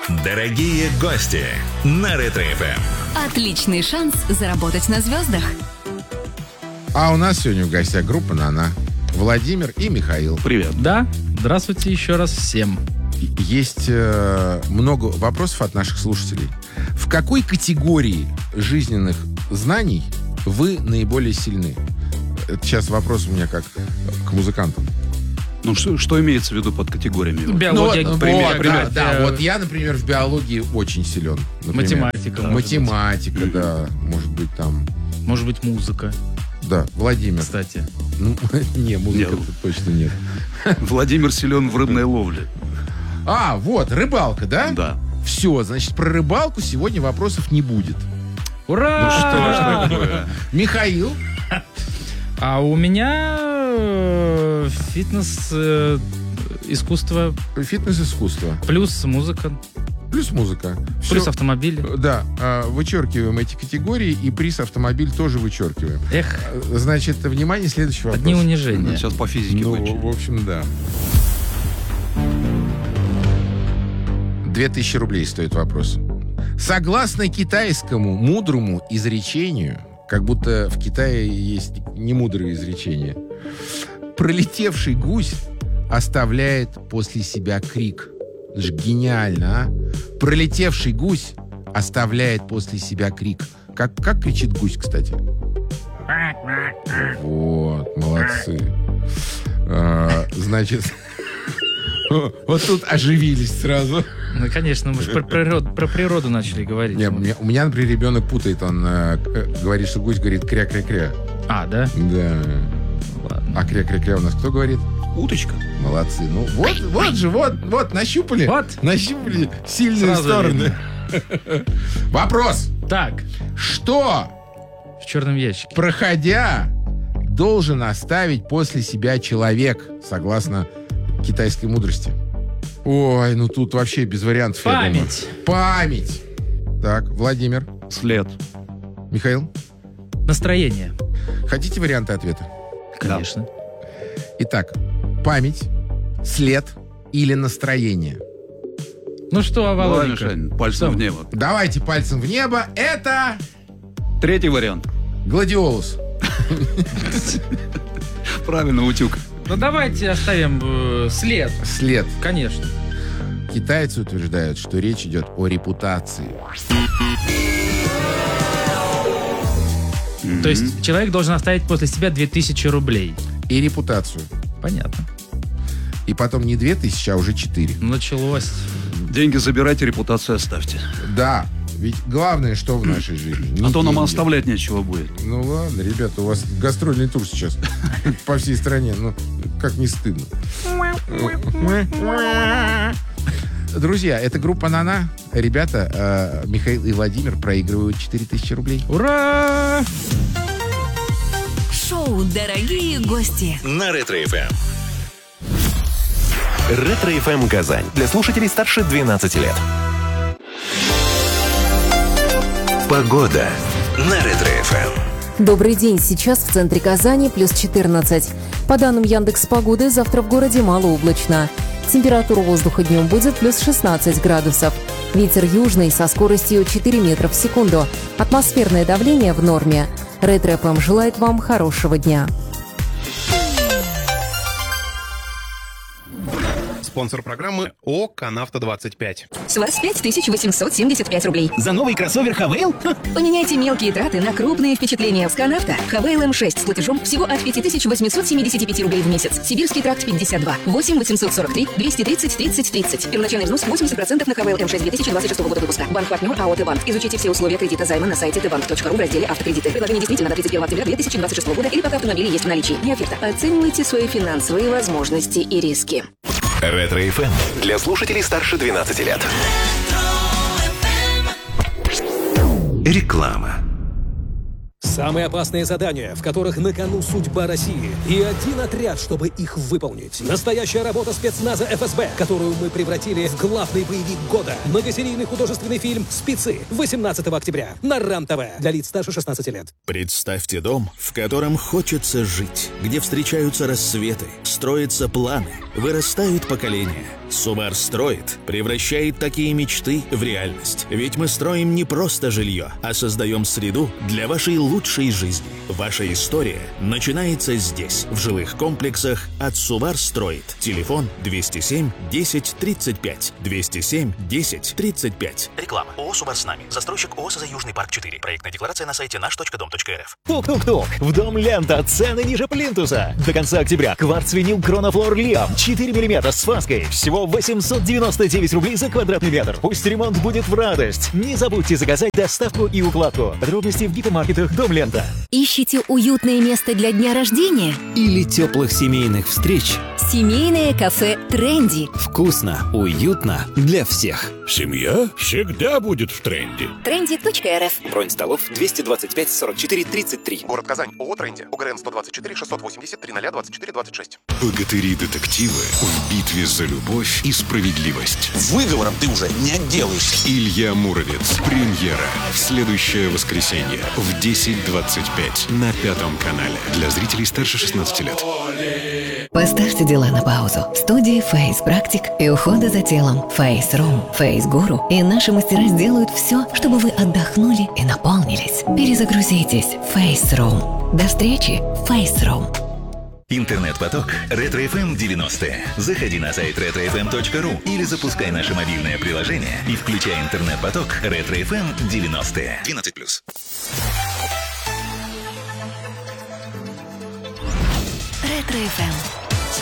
Дорогие гости на Ретро-ФМ. Отличный шанс заработать на звездах. А у нас сегодня в гостях группа «Нана». Владимир и Михаил. Привет. Да, здравствуйте еще раз всем. Есть много вопросов от наших слушателей. В какой категории жизненных знаний вы наиболее сильны? Это сейчас вопрос у меня как к музыкантам. Ну, что имеется в виду под категориями? Биология, пример. Да, вот я, например, в биологии очень силен. Например. Математика, да. Может быть, там... Может быть, музыка. Да, Владимир. Кстати. Ну, не, музыка точно нет. Владимир силен в рыбной ловле. А, вот, рыбалка, да? Да. Все, значит, про рыбалку сегодня вопросов не будет. Ура! Ну что ж такое? Михаил? А у меня фитнес, искусство. Фитнес-искусство. Плюс музыка. Плюс музыка. Плюс Всё. автомобили. Да, вычеркиваем эти категории, и приз автомобиль тоже вычеркиваем. Эх, Значит, внимание, следующий вопрос. одни унижения. Сейчас по физике Ну, вычислим. в общем, да. 2000 рублей стоит вопрос. Согласно китайскому мудрому изречению, как будто в Китае есть немудрые изречения, пролетевший гусь оставляет после себя крик. Это же гениально, а? Пролетевший гусь оставляет после себя крик. Как кричит гусь, кстати? Вот, молодцы. Значит, вот тут оживились сразу. Ну, конечно, мы же про природу начали говорить. Не, у меня, например, ребенок путает. Он говорит, что гусь говорит кря-кря-кря. А, да? Да. Ладно. А кря-кря-кря у нас кто говорит? Уточка. Молодцы. Ну, вот, нащупали. Вот. Нащупали сильные Сразу стороны. Вопрос. Так, Что, в черном ящике. проходя, должен оставить после себя человек, согласно китайской мудрости? Ой, ну тут вообще без вариантов. я думаю. Память. Память. Так, Владимир. След. Михаил. Настроение. Хотите варианты ответа? Конечно. Итак, память, след или настроение? Ну что, Давай, Володенька? Мишань, пальцем Что? в небо. Давайте пальцем в небо. Это Третий вариант. гладиолус. Правильно, утюг. Ну давайте оставим след. След. Конечно. Китайцы утверждают, что речь идет о репутации. То есть человек должен оставить после себя 2000 рублей. И репутацию. Понятно. И потом не 2000, а уже 4. Началось. Деньги забирайте, репутацию оставьте. Да, ведь главное, что в нашей жизни. Не А то нам деньги. оставлять нечего будет. Ну ладно, ребята, у вас гастрольный тур сейчас по всей стране. Ну, как не стыдно. Друзья, это группа «Нана». Ребята, Михаил и Владимир проигрывают 4000 рублей. Ура! Шоу «Дорогие гости». На Ретро-ФМ. Ретро-ФМ Казань. Для слушателей старше 12 лет. Погода на Ретро-ФМ. Добрый день. Сейчас в центре Казани плюс 14. По данным Яндекс.Погоды, завтра в городе малооблачно. Температура воздуха днем будет плюс 16 градусов. Ветер южный со скоростью 4 метра в секунду. Атмосферное давление в норме. Ретро-ФМ желает вам хорошего дня. Спонсор программы ООО «Канавто-25». С вас 5875 рублей. За новый кроссовер Хавейл? Поменяйте мелкие траты на крупные впечатления с Канавто. Хавейл М6 с платежом всего от 5875 рублей в месяц. Сибирский тракт 52. 8 843 230 30 30. Первоначальный взнос 80% на Хавейл М6 2026 года выпуска. Банк-партнер АО «Т-Банк». Изучите все условия кредита займа на сайте tbank.ru в разделе «Автокредиты». Предложение действительно до 31 октября 2026 года или пока автомобили есть в наличии. Не оферта. Оценивайте свои финансовые возможности и риски. Ретро-ФМ. Для слушателей старше 12 лет. Реклама. Самые опасные задания, в которых на кону судьба России. И один отряд, чтобы их выполнить. Настоящая работа спецназа ФСБ, которую мы превратили в главный боевик года. Многосерийный художественный фильм «Спецы» 18 октября на РАН-ТВ для лиц старше 16 лет. Представьте дом, в котором хочется жить, где встречаются рассветы, строятся планы, вырастают поколения. Субар строит, превращает такие мечты в реальность. Ведь мы строим не просто жилье, а создаем среду для вашей лучшей жизни. Ваша история начинается здесь, в жилых комплексах от Субар строит. Телефон 207 10 35. 207 10 35. Реклама. ООО «Субар с нами». Застройщик ООО «СЗ Южный парк 4». Проектная декларация на сайте наш.дом.рф. Тук-тук-тук. В Дом Лента. Цены ниже плинтуса. До конца октября. Кварц-винил Кронофлор Лиам. 4 мм с фаской. Всего 899 рублей за квадратный метр. Пусть ремонт будет в радость. Не забудьте заказать доставку и укладку. Подробности в гипермаркетах Дом Лента. Ищите уютное место для дня рождения? Или теплых семейных встреч? Семейное кафе «Тренди». Вкусно, уютно для всех. Семья всегда будет в тренде. Trendy.rf. Бронь столов 225 44 33. Город Казань. ООО «Тренди». УГРН 124 680 30 24 26. Богатыри-детективы в битве за любовь и справедливость. Выговором ты уже не отделаешься. Илья Муромец. Премьера в следующее воскресенье в 10:25 на Пятом канале. Для зрителей старше 16 лет. Поставьте дела на паузу. Студии Face Практик и ухода за телом Face Room, Face Guru и наши мастера сделают все, чтобы вы отдохнули и наполнились. Перезагрузитесь в Face Room. До встречи в Face Room. Интернет-поток Ретро-ФМ 90. Заходи на сайт retrofm.ru или запускай наше мобильное приложение и включай интернет-поток Ретро-ФМ 90. 12+. Ретро-ФМ.